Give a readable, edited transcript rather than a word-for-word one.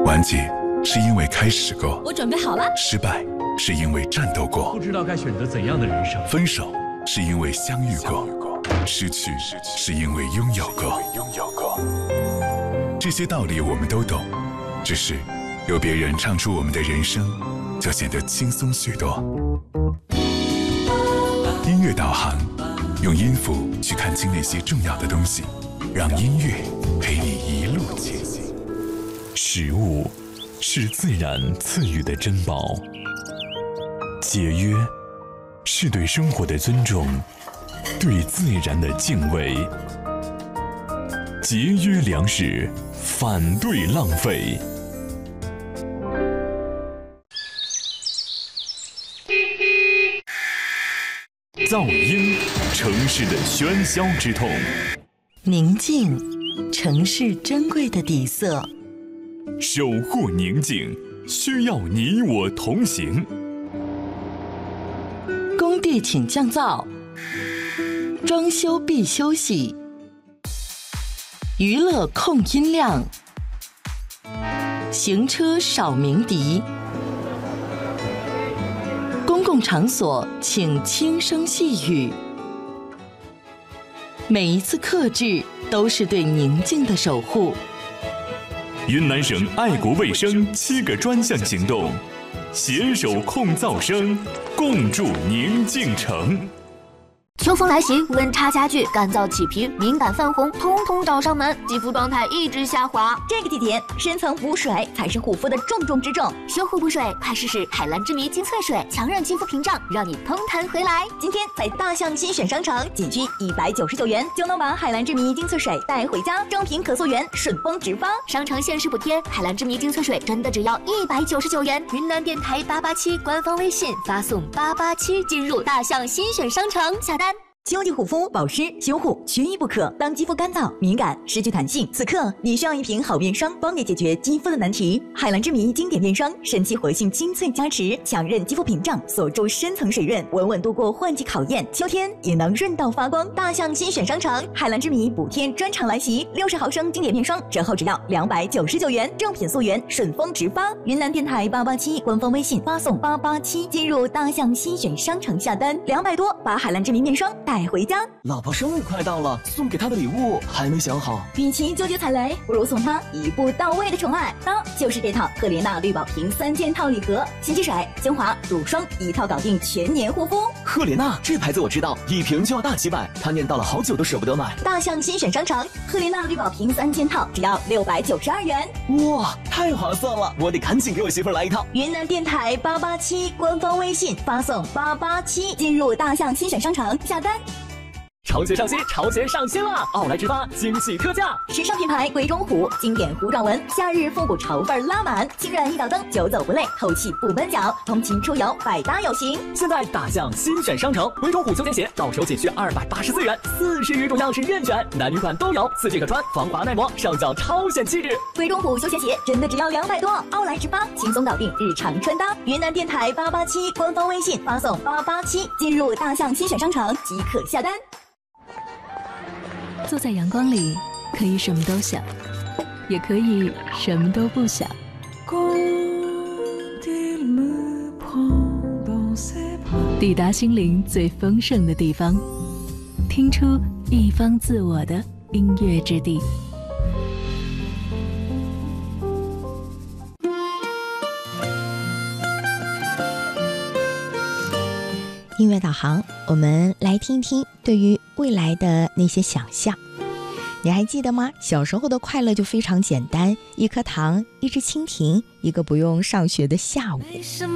完结是因为开始过， 我准备好了。 失败是因为战斗过， 不知道该选择怎样的人生。 分手是因为相遇过，失去是因为拥有过。这些道理我们都懂，只是有别人唱出我们的人生，就显得轻松许多。音乐导航，用音符去看清那些重要的东西，让音乐陪你一路前行。 食物是自然赐予的珍宝，节约是对生活的尊重，对自然的敬畏。节约粮食，反对浪费。噪音，城市的喧嚣之痛； 宁静，城市珍贵的底色。 守护宁静，需要你我同行。 工地请降噪，装修必休息。娱乐控音量，行车少鸣笛。公共场所请轻声细语。每一次克制都是对宁静的守护。 云南省爱国卫生7个专项行动，携手控噪声，共筑宁静城。 秋风来袭，温差加剧，干燥起皮、敏感泛红，通通找上门，肌肤状态一直下滑。 这个季节，深层补水才是护肤的重中之重。 修护补水，快试试海蓝之谜精粹水，强韧肌肤屏障，让你嘭弹回来。 今天在大象新选商城，仅需199元就能把海蓝之谜精粹水带回家，正品可溯源，顺丰直发。 商城限时补贴，海蓝之谜精粹水真的只要199元。云南电台887官方微信发送887进入大象新选商城下单。 秋季护肤保湿修护缺一不可。当肌肤干燥、敏感、失去弹性，此刻你需要一瓶好面霜，帮你解决肌肤的难题。海蓝之谜经典面霜，神奇活性精粹加持，强韧肌肤屏障，锁住深层水润，稳稳度过换季考验。秋天也能润到发光。大象新选商城，海蓝之谜补贴专场来袭，60毫升经典面霜折后只要299元，正品溯源，顺丰直发。云南电台887官方微信发送887进入大象新选商城下单，200多把海蓝之谜面霜带回家。 老婆生日快到了，送给她的礼物还没想好。 与其纠结踩雷，不如送她一步到位的宠爱。那就是这套赫莲娜绿宝瓶3件套礼盒，洗洁水、精华、乳霜一套搞定全年护肤。 赫莲娜这牌子我知道，一瓶就要大几百，她念叨了好久都舍不得买。 大象新选商城，赫莲娜绿宝瓶3件套只要692元。 哇，太划算了，我得赶紧给我媳妇来一套。 云南电台887官方微信发送887进入大象新选商城下单。 潮鞋上新，潮鞋上新了！奥莱直发惊喜特价， 时尚品牌鬼冢虎经典弧状纹，夏日复古潮范拉满，轻软一倒蹬，久走不累，透气不闷脚，通勤出游百搭有型。 现在大象新选商城，鬼冢虎休闲鞋到手仅需284元，40余种样式任选，男女款都有，4季可穿，防滑耐磨，上脚超显气质。 鬼冢虎休闲鞋真的只要200多，奥莱直发轻松搞定日常穿搭。云南电台887官方微信发送887进入大象新选商城即可下单。 坐在阳光里，可以什么都想，也可以什么都不想。抵达心灵最丰盛的地方，听出一方自我的音乐之地。 音乐导航，我们来听听对于未来的那些想象。你还记得吗？小时候的快乐就非常简单，一颗糖，一只蜻蜓，一个不用上学的下午。